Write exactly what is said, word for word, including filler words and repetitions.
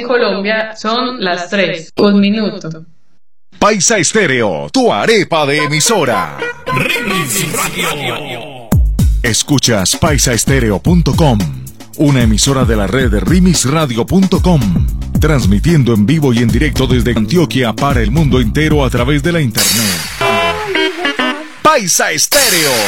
Colombia son las tres, un minuto. Paisa Estéreo, tu arepa de emisora. Rimis Radio. Escuchas paisa estéreo punto com, una emisora de la red rimis radio punto com, transmitiendo en vivo y en directo desde Antioquia para el mundo entero a través de la internet. Paisa Estéreo.